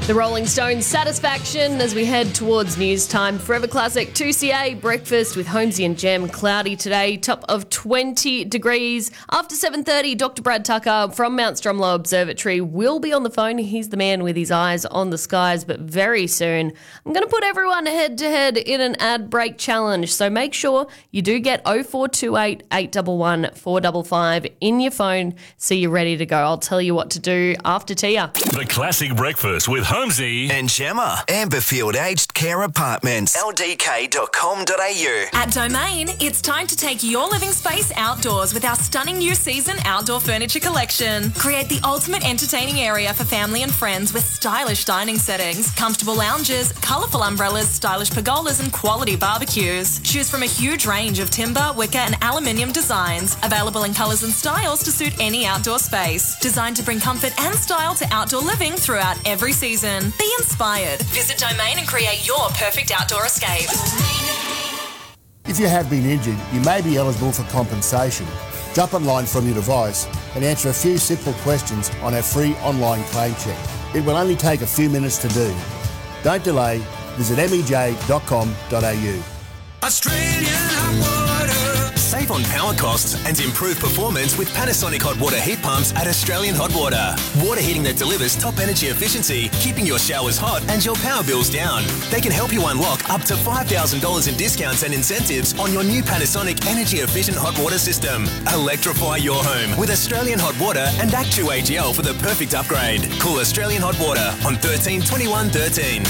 The Rolling Stones' Satisfaction as we head towards news time. Forever Classic 2CA breakfast with Holmesy and Jem. Cloudy today, top of 20 degrees. After 7:30, Dr. Brad Tucker from Mount Stromlo Observatory will be on the phone. He's the man with his eyes on the skies, but very soon I'm going to put everyone head-to-head in an ad break challenge. So make sure you do get 0428 811 455 in your phone so you're ready to go. I'll tell you what to do after Tia. The Classic Breakfast with Holmesy and Gemma. Amberfield Aged Care Apartments. ldk.com.au. At Domain, it's time to take your living space outdoors with our stunning new season outdoor furniture collection. Create the ultimate entertaining area for family and friends with stylish dining settings, comfortable lounges, colourful umbrellas, stylish pergolas and quality barbecues. Choose from a huge range of timber, wicker and aluminium designs, available in colours and styles to suit any outdoor space. Designed to bring comfort and style to outdoor living throughout every season. Be inspired. Visit Domain and create your perfect outdoor escape. If you have been injured, you may be eligible for compensation. Jump online from your device and answer a few simple questions on our free online claim check. It will only take a few minutes to do. Don't delay. Visit mej.com.au. Australian Hot Water. Save on power costs and improve performance with Panasonic Hot Water heat pumps at Australian Hot Water. Water heating that delivers top energy efficiency, keeping your showers hot and your power bills down. They can help you unlock up to $5,000 in discounts and incentives on your new Panasonic energy efficient hot water system. Electrify your home with Australian Hot Water and Act2 AGL for the perfect upgrade. Call Australian Hot Water on 13 21 13.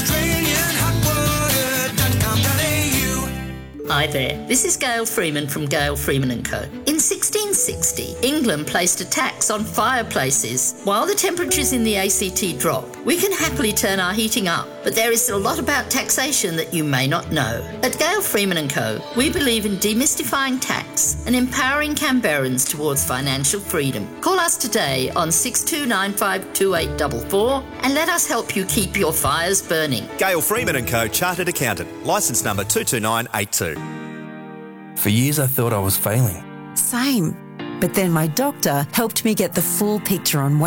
AustralianHotWater.com.au. Hi there, this is Gail Freeman from Gail Freeman & Co. In 1660, England placed a tax on fireplaces. While the temperatures in the ACT drop, we can happily turn our heating up, but there is a lot about taxation that you may not know. At Gail Freeman & Co, we believe in demystifying tax and empowering Canberrans towards financial freedom. Call us today on 62952844 and let us help you keep your fires burning. Gail Freeman & Co, Chartered Accountant, licence number 22982. For years I thought I was failing. Same. But then my doctor helped me get the full picture on